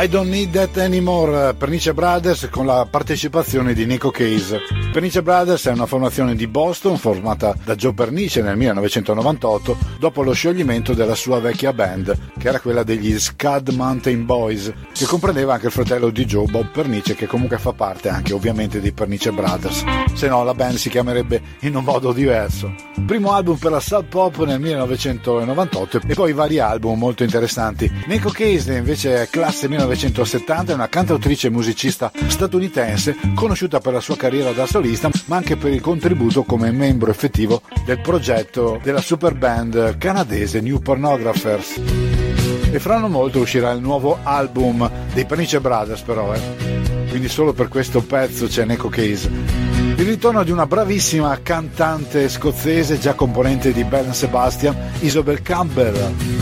I Don't Need That Anymore, Pernice Brothers con la partecipazione di Nico Case. Pernice Brothers è una formazione di Boston formata da Joe Pernice nel 1998 dopo lo scioglimento della sua vecchia band, che era quella degli Scud Mountain Boys, che comprendeva anche il fratello di Joe, Bob Pernice, che comunque fa parte anche ovviamente dei Pernice Brothers, se no la band si chiamerebbe in un modo diverso. Primo album per la Sub Pop nel 1998 e poi vari album molto interessanti. Nico Case invece è classe 1970, è una cantautrice e musicista statunitense conosciuta per la sua carriera da solista ma anche per il contributo come membro effettivo del progetto della super band canadese New Pornographers. E fra non molto uscirà il nuovo album dei Pernice Brothers però, quindi solo per questo pezzo c'è Nico Case. Il ritorno di una bravissima cantante scozzese già componente di Belle and Sebastian, Isobel Campbell.